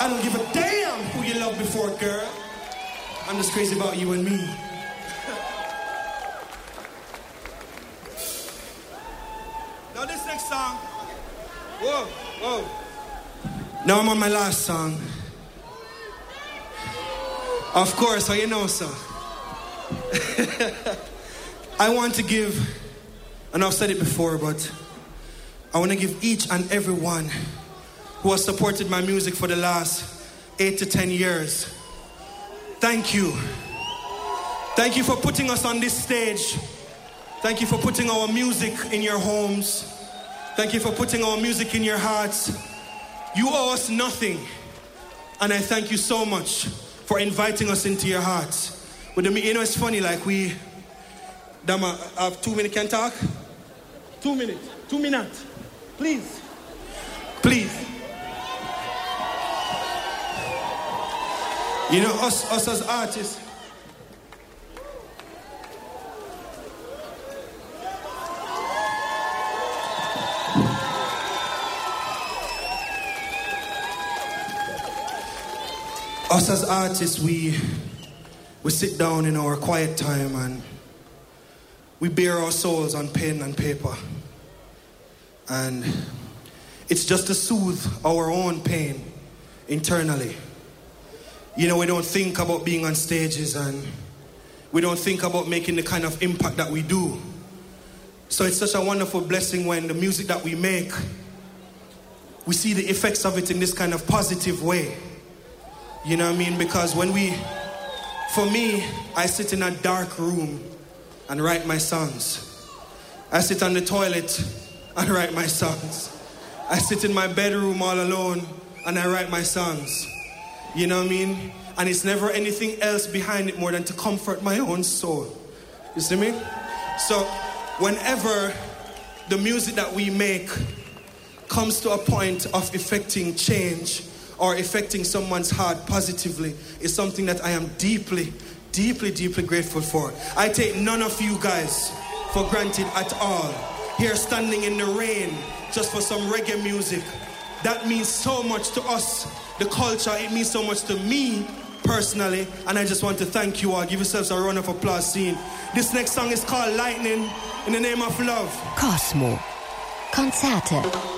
I don't give a damn who you loved before, girl. I'm just crazy about you and me. Now this next song. Whoa. Now I'm on my last song. Of course, so you know so. I want to give, and I've said it before, but I want to give each and every one who has supported my music for the last 8 to 10 years. Thank you. Thank you for putting us on this stage. Thank you for putting our music in your homes. Thank you for putting our music in your hearts. You owe us nothing. And I thank you so much for inviting us into your hearts. But you know, it's funny, like we, Dama, I have 2 minutes, can talk? 2 minutes, 2 minutes. Please. You know, us as artists, we sit down in our quiet time and we bare our souls on pen and paper. And it's just to soothe our own pain internally. You know, we don't think about being on stages and we don't think about making the kind of impact that we do. So it's such a wonderful blessing when the music that we make, we see the effects of it in this kind of positive way. You know what I mean? Because for me, I sit in a dark room and write my songs. I sit on the toilet and write my songs. I sit in my bedroom all alone and I write my songs. You know what I mean? And it's never anything else behind it more than to comfort my own soul. You see me? So whenever the music that we make comes to a point of effecting change or affecting someone's heart positively, is something that I am deeply, deeply, deeply grateful for. I take none of you guys for granted at all. Here standing in the rain just for some reggae music. That means so much to us, the culture. It means so much to me personally. And I just want to thank you all. Give yourselves a round of applause. Scene. This next song is called Lightning, in the name of love. Cosmo. Konzerte.